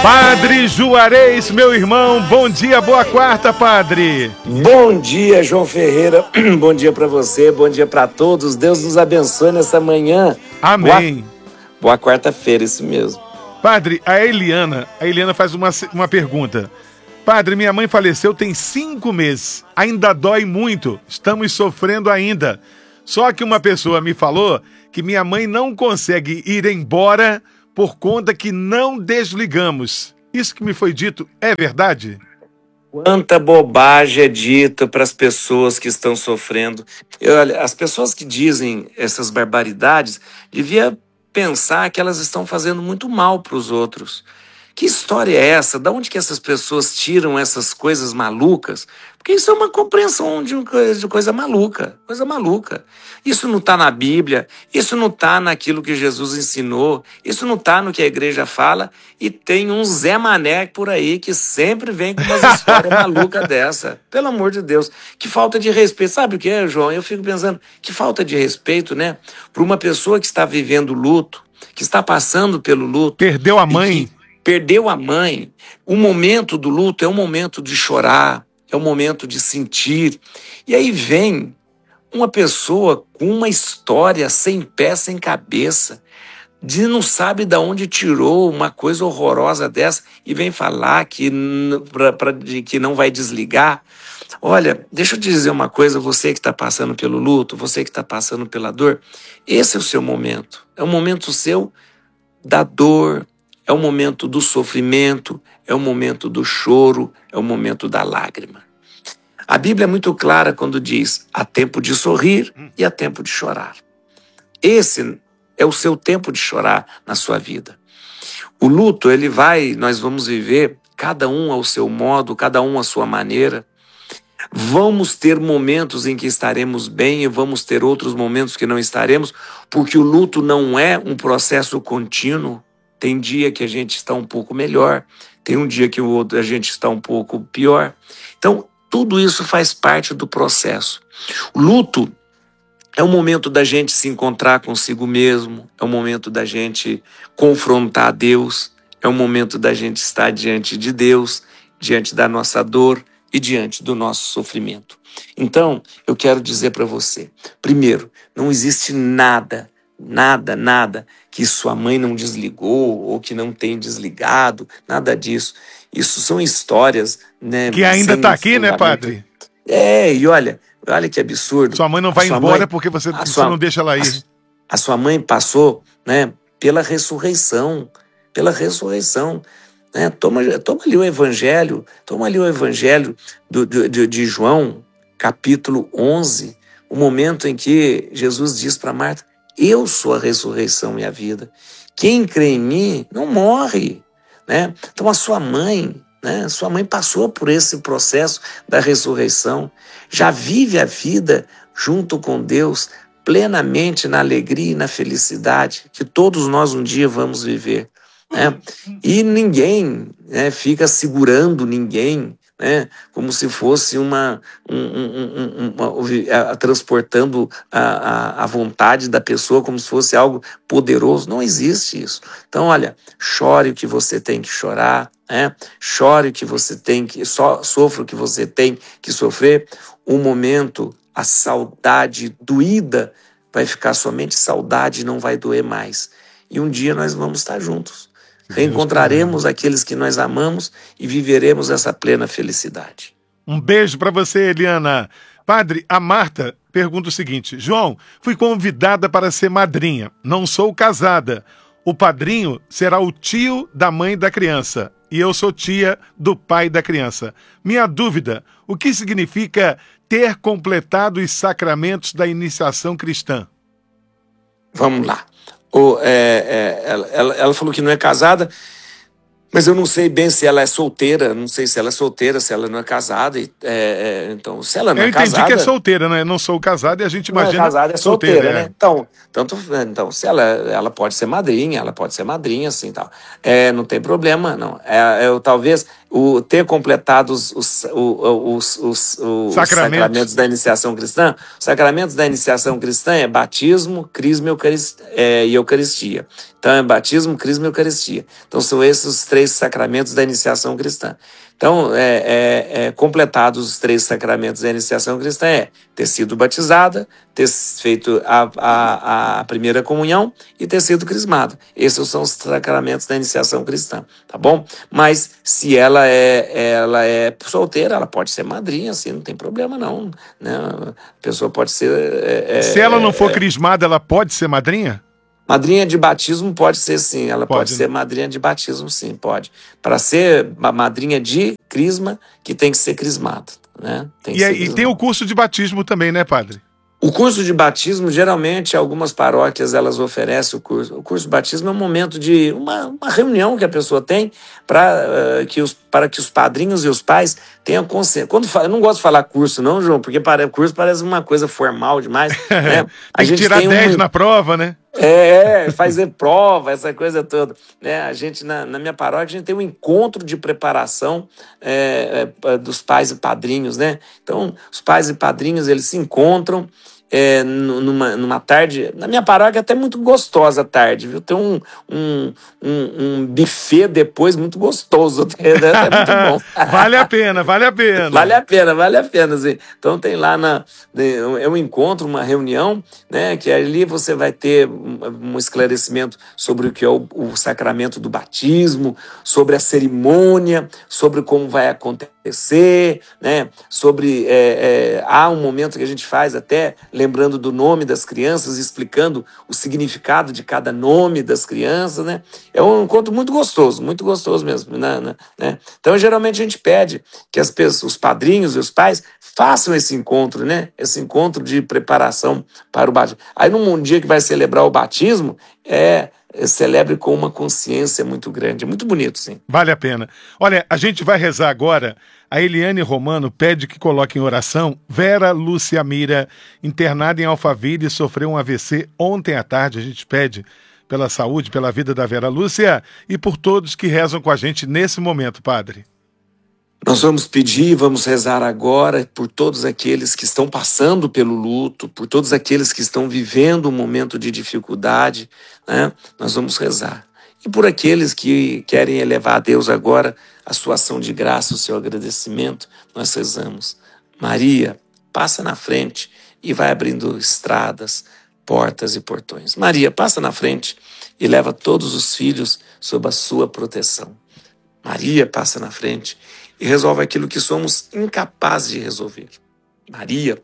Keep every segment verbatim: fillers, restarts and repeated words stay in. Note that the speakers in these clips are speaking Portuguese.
Padre Juarez, meu irmão, bom dia, boa quarta, padre. Bom dia, João Ferreira, bom dia para você, bom dia para todos, Deus nos abençoe nessa manhã. Amém. Boa, boa quarta-feira, isso mesmo. Padre, a Eliana, a Eliana faz uma, uma pergunta. Padre, minha mãe faleceu tem cinco meses, ainda dói muito, estamos sofrendo ainda. Só que uma pessoa me falou que minha mãe não consegue ir embora por conta que não desligamos. Isso que me foi dito é verdade? Quanta bobagem é dita para as pessoas que estão sofrendo. Eu, olha, as pessoas que dizem essas barbaridades devia pensar que elas estão fazendo muito mal para os outros. Que história é essa? Da onde que essas pessoas tiram essas coisas malucas? Porque isso é uma compreensão de, de coisa maluca, coisa maluca. Isso não está na Bíblia, isso não está naquilo que Jesus ensinou, isso não está no que a igreja fala, e tem um Zé Mané por aí que sempre vem com umas histórias malucas dessa. Pelo amor de Deus. Que falta de respeito. Sabe o que é, João? Eu fico pensando, que falta de respeito, né? Para uma pessoa que está vivendo luto, que está passando pelo luto. Perdeu a mãe. Perdeu a mãe. O momento do luto é um momento de chorar, é um momento de sentir. E aí vem uma pessoa com uma história sem pé, sem cabeça, de não sabe de onde tirou uma coisa horrorosa dessa e vem falar que, pra, pra, de, que não vai desligar. Olha, deixa eu te dizer uma coisa, você que está passando pelo luto, você que está passando pela dor, esse é o seu momento. É o momento seu da dor, é o momento do sofrimento, é o momento do choro, é o momento da lágrima. A Bíblia é muito clara quando diz: há tempo de sorrir e há tempo de chorar. Esse é o seu tempo de chorar na sua vida. O luto, ele vai, nós vamos viver, cada um ao seu modo, cada um à sua maneira. Vamos ter momentos em que estaremos bem e vamos ter outros momentos que não estaremos, porque o luto não é um processo contínuo. Tem dia que a gente está um pouco melhor, tem um dia que o outro a gente está um pouco pior. Então, tudo isso faz parte do processo. O luto é o momento da gente se encontrar consigo mesmo, é o momento da gente confrontar Deus, é o momento da gente estar diante de Deus, diante da nossa dor e diante do nosso sofrimento. Então, eu quero dizer para você, primeiro, não existe nada, nada, nada que sua mãe não desligou ou que não tem desligado, nada disso. Isso são histórias, né? Que ainda está aqui, né, padre? É, e olha, olha que absurdo. Sua mãe não vai embora mãe, porque você, você sua, não deixa ela ir. A, a sua mãe passou, né, pela ressurreição, pela ressurreição. Né? Toma, toma ali o evangelho, toma ali o evangelho do, do, de, de João, capítulo onze, o momento em que Jesus diz para Marta: eu sou a ressurreição e a vida. Quem crê em mim não morre. Né? Então a sua mãe, né? Sua mãe passou por esse processo da ressurreição, já vive a vida junto com Deus, plenamente na alegria e na felicidade que todos nós um dia vamos viver. Né? E ninguém, né, fica segurando ninguém, né, como se fosse uma, um, um, um, uma, uma transportando a, a, a vontade da pessoa como se fosse algo poderoso. Não existe isso. Então, olha, chore o que você tem que chorar, né? Chore o que você tem que, so, sofra o que você tem que sofrer. Um momento, a saudade doída vai ficar somente saudade e não vai doer mais. E um dia nós vamos estar juntos. Reencontraremos aqueles que nós amamos e viveremos essa plena felicidade. Um beijo para você, Eliana. Padre, a Marta pergunta o seguinte: João, fui convidada para ser madrinha. Não sou casada. O padrinho será o tio da mãe da criança e eu sou tia do pai da criança. Minha dúvida, o que significa ter completado os sacramentos da iniciação cristã? Vamos lá. Ou, é, é, ela, ela, ela falou que não é casada, mas eu não sei bem se ela é solteira, não sei se ela é solteira, se ela não é casada. É, é, então, se ela não eu é casada... Eu entendi que é solteira, né? Não sou casada e a gente imagina... Não é casada, é solteira, solteira é. né? Então, tanto, então, se ela, ela pode ser madrinha, ela pode ser madrinha, assim, tal. É, não tem problema, não. É, eu, talvez o, ter completado os, os, os, os, os Sacramentos. sacramentos da iniciação cristã. Os sacramentos da iniciação cristã é batismo, crisma eucaristia, é, e eucaristia. Então é batismo, crisma e eucaristia. Então são esses os três sacramentos da iniciação cristã. Então, é, é, é, completados os três sacramentos da iniciação cristã é ter sido batizada, ter feito a, a, a primeira comunhão e ter sido crismada. Esses são os sacramentos da iniciação cristã, tá bom? Mas se ela é, ela é solteira, ela pode ser madrinha, assim, não tem problema não, né? A pessoa pode ser... É, se ela não for é, crismada, ela pode ser madrinha? Madrinha de batismo pode ser sim, ela pode, Pode, ser né? madrinha de batismo sim, pode. Para ser ma- madrinha de crisma, que tem que ser crismada, né? Tem que E, ser aí- e tem o curso de batismo também, né, padre? O curso de batismo, geralmente, algumas paróquias elas oferecem o curso. O curso de batismo é um momento de uma, uma reunião que a pessoa tem para uh, que os, para que os padrinhos e os pais tenham consciência. Quando fala, eu não gosto de falar curso, não, João, porque pare, curso parece uma coisa formal demais. Né? A tem que gente tirar tem dez um, na prova, né? É, fazer prova, essa coisa toda. Né? A gente, na, na minha paróquia, a gente tem um encontro de preparação é, é, dos pais e padrinhos, né? Então, os pais e padrinhos, eles se encontram é, numa, numa tarde. Na minha paróquia é até muito gostosa a tarde, viu? Tem um, um, um, um buffet depois muito gostoso. É, é muito bom. Vale a pena, vale a pena. Vale a pena, vale a pena. Assim. Então tem lá na, é um encontro, uma reunião, né? Que ali você vai ter um esclarecimento sobre o que é o, o sacramento do batismo, sobre a cerimônia, sobre como vai acontecer, né? Sobre é, é, há um momento que a gente faz até lembrando do nome das crianças, explicando o significado de cada nome das crianças, né? É um encontro muito gostoso, muito gostoso mesmo, né? né? Então geralmente a gente pede que as pessoas, os padrinhos e os pais façam esse encontro, né? Esse encontro de preparação para o batismo. Aí num dia que vai celebrar o batismo, é celebre com uma consciência muito grande. É muito bonito, sim. Vale a pena. Olha, a gente vai rezar agora. A Eliane Romano pede que coloque em oração Vera Lúcia Mira, internada em Alphaville, sofreu um A V C ontem à tarde. A gente pede pela saúde, pela vida da Vera Lúcia e por todos que rezam com a gente nesse momento, padre. Nós vamos pedir, vamos rezar agora por todos aqueles que estão passando pelo luto, por todos aqueles que estão vivendo um momento de dificuldade, né? Nós vamos rezar. E por aqueles que querem elevar a Deus agora a sua ação de graça, o seu agradecimento, nós rezamos. Maria, passa na frente e vai abrindo estradas, portas e portões. Maria, passa na frente e leva todos os filhos sob a sua proteção. Maria, passa na frente e resolve aquilo que somos incapazes de resolver. Maria,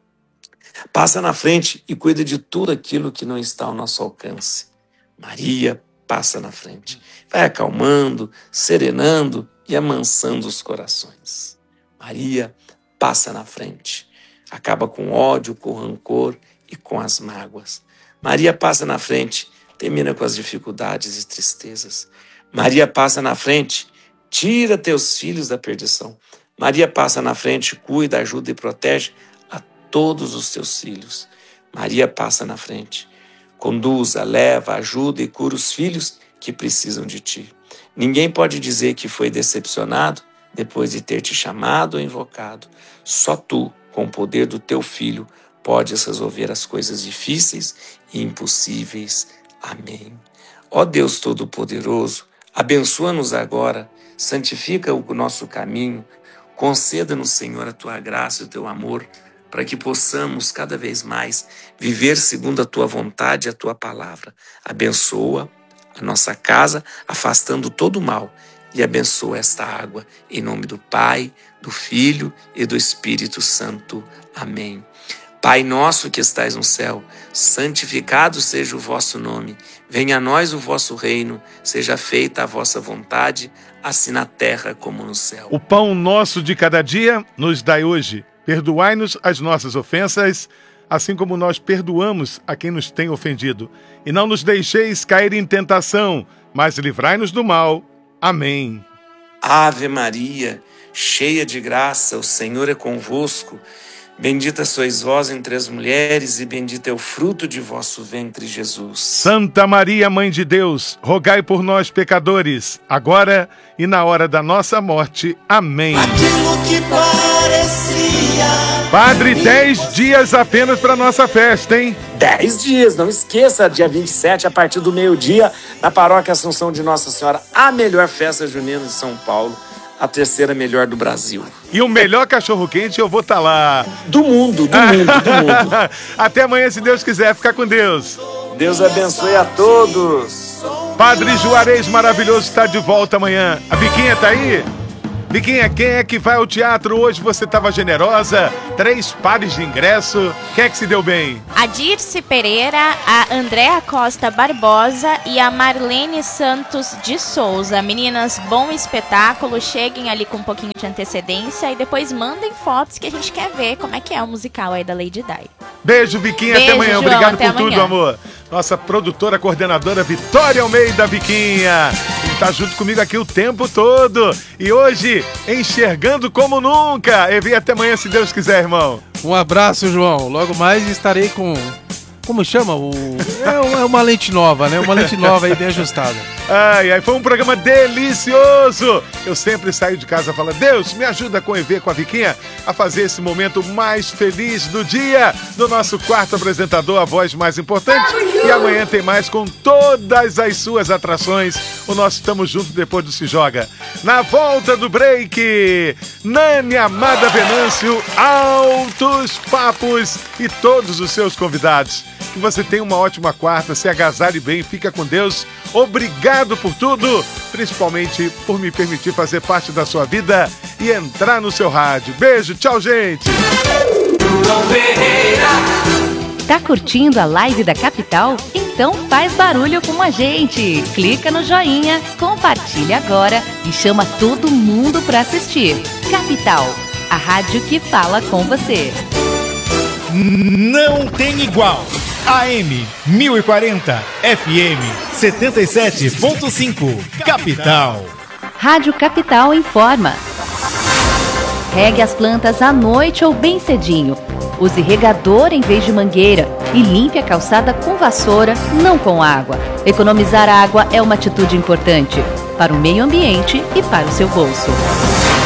passa na frente e cuida de tudo aquilo que não está ao nosso alcance. Maria, passa na frente. Vai acalmando, serenando e amansando os corações. Maria, passa na frente. Acaba com o ódio, com o rancor e com as mágoas. Maria, passa na frente. Termina com as dificuldades e tristezas. Maria, passa na frente. Tira teus filhos da perdição. Maria, passa na frente, cuida, ajuda e protege a todos os teus filhos. Maria, passa na frente. Conduza, leva, ajuda e cura os filhos que precisam de ti. Ninguém pode dizer que foi decepcionado depois de ter te chamado ou invocado. Só tu, com o poder do teu Filho, podes resolver as coisas difíceis e impossíveis. Amém. Ó Deus Todo-Poderoso, abençoa-nos agora, santifica o nosso caminho, conceda-nos, Senhor, a tua graça e o teu amor, para que possamos cada vez mais viver segundo a tua vontade e a tua palavra. Abençoa a nossa casa, afastando todo o mal, e abençoa esta água, em nome do Pai, do Filho e do Espírito Santo. Amém. Pai nosso que estais no céu, santificado seja o vosso nome. Venha a nós o vosso reino, seja feita a vossa vontade, assim na terra como no céu. O pão nosso de cada dia nos dai hoje. Perdoai-nos as nossas ofensas, assim como nós perdoamos a quem nos tem ofendido. E não nos deixeis cair em tentação, mas livrai-nos do mal. Amém. Ave Maria, cheia de graça, o Senhor é convosco. Bendita sois vós entre as mulheres, e bendito é o fruto de vosso ventre, Jesus. Santa Maria, Mãe de Deus, rogai por nós, pecadores, agora e na hora da nossa morte. Amém. Aquilo que parecia... Padre, dez dias apenas para nossa festa, hein? Dez dias, não esqueça, dia vinte e sete, a partir do meio-dia, na Paróquia Assunção de Nossa Senhora, a melhor festa junina de São Paulo, a terceira melhor do Brasil. E o melhor cachorro-quente eu vou estar lá. Do mundo, do mundo, do mundo. Até amanhã, se Deus quiser. Fica com Deus. Deus abençoe a todos. Padre Juarez maravilhoso está de volta amanhã. A Viquinha tá aí? Viquinha, quem é que vai ao teatro hoje? Você estava generosa, três pares de ingresso. Quem é que se deu bem? A Dirce Pereira, a Andréa Costa Barbosa e a Marlene Santos de Souza. Meninas, bom espetáculo. Cheguem ali com um pouquinho de antecedência e depois mandem fotos que a gente quer ver como é que é o musical aí da Lady Di. Beijo, Viquinha. Beijo, até amanhã. João, Obrigado até por amanhã. tudo, amor. Nossa produtora, coordenadora Vitória Almeida, Viquinha. Tá junto comigo aqui o tempo todo. E hoje, enxergando como nunca. E vem até amanhã, se Deus quiser, irmão. Um abraço, João. Logo mais estarei com... Como chama? O... É uma- é uma lente nova, né? Uma lente nova aí bem ajustada. Ai, ai, foi um programa delicioso. Eu sempre saio de casa falando, Deus, me ajuda com o E V, com a Viquinha, a fazer esse momento mais feliz do dia do nosso quarto apresentador, a voz mais importante. E amanhã tem mais com todas as suas atrações. O nosso Tamo Junto depois do Se Joga. Na volta do break, Nani Amada Venâncio, altos papos e todos os seus convidados. Que você tenha uma ótima quarta, se agasalhe bem, fica com Deus. Obrigado por tudo, principalmente por me permitir fazer parte da sua vida e entrar no seu rádio. Beijo, tchau, gente! Tá curtindo a live da Capital? Então faz barulho com a gente. Clica no joinha, compartilha agora e chama todo mundo pra assistir. Capital, a rádio que fala com você. Não tem igual. A M mil e quarenta, F M setenta e sete ponto cinco, Capital. Rádio Capital informa. Regue as plantas à noite ou bem cedinho. Use regador em vez de mangueira e limpe a calçada com vassoura, não com água. Economizar água é uma atitude importante para o meio ambiente e para o seu bolso.